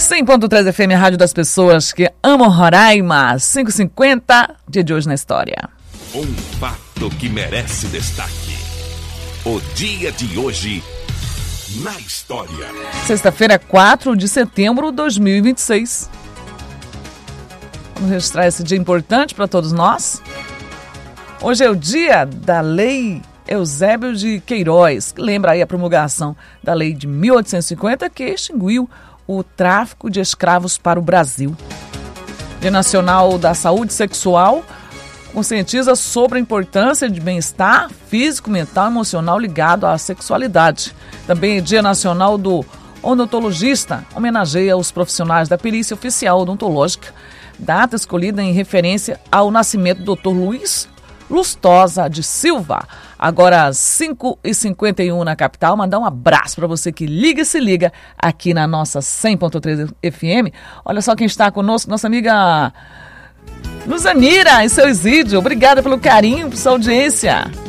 100.3 FM, a rádio das pessoas que amam Roraima. 5h50, dia de hoje na história. Um fato que merece destaque. O dia de hoje na história. Sexta-feira, 4 de setembro de 2026. Vamos registrar esse dia importante para todos nós. Hoje é o dia da Lei Eusébio de Queiroz, que lembra aí a promulgação da lei de 1850, que extinguiu o tráfico de escravos para o Brasil. Dia Nacional da Saúde Sexual conscientiza sobre a importância de bem-estar físico, mental e emocional ligado à sexualidade. Também é Dia Nacional do Odontologista, homenageia os profissionais da perícia oficial odontológica, data escolhida em referência ao nascimento do Dr. Luiz Lustosa de Silva. Agora, 5h51 na capital. Mandar um abraço para você que liga e se liga aqui na nossa 100.3 FM. Olha só quem está conosco, nossa amiga Luzanira e seu Isídio. Obrigada pelo carinho, por sua audiência.